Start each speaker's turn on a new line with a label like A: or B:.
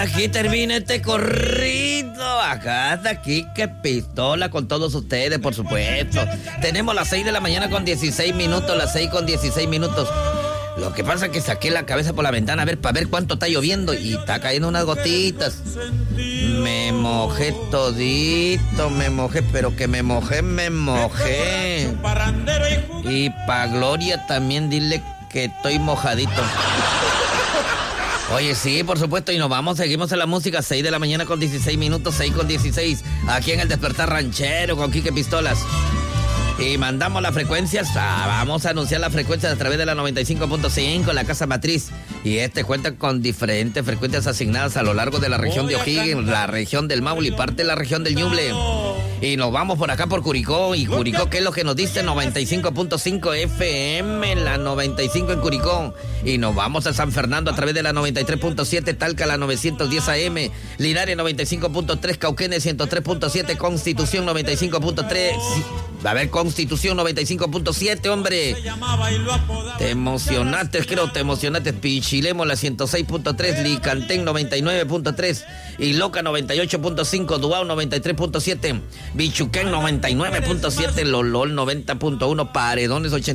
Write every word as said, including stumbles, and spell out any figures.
A: aquí termina este corrido. Acá está aquí, que pistola con todos ustedes, por supuesto. Tenemos las seis de la mañana con dieciséis minutos, las seis con dieciséis minutos. Lo que pasa es que saqué la cabeza por la ventana a ver para ver cuánto está lloviendo y está cayendo unas gotitas. Me mojé todito, me mojé, pero que me mojé, me mojé. Y pa' Gloria también dile que estoy mojadito. Oye, sí, por supuesto, y nos vamos, seguimos en la música, seis de la mañana con dieciséis minutos, seis con dieciséis, aquí en el Despertar Ranchero con Quique Pistolas. Y mandamos las frecuencias, ah, vamos a anunciar las frecuencias a través de la noventa y cinco punto cinco, la casa matriz. Y este cuenta con diferentes frecuencias asignadas a lo largo de la región de O'Higgins, la región del Maule y parte de la región del Ñuble. Y nos vamos por acá por Curicó. Y Curicó, ¿qué es lo que nos dice? noventa y cinco punto cinco F M, la noventa y cinco en Curicó. Y nos vamos a San Fernando a través de la noventa y tres punto siete, Talca la novecientos diez A M, Linares noventa y cinco punto tres, Cauquenes ciento tres punto siete, Constitución noventa y cinco punto tres. A ver, Constitución noventa y cinco punto siete, hombre. Te emocionaste, creo, te emocionaste. Pichilemo la ciento seis punto tres, Licantén noventa y nueve punto tres, y Loca noventa y ocho punto cinco, Duao noventa y tres punto siete, Bichuquén noventa y nueve punto siete, Lolol noventa punto uno, Paredones ochenta.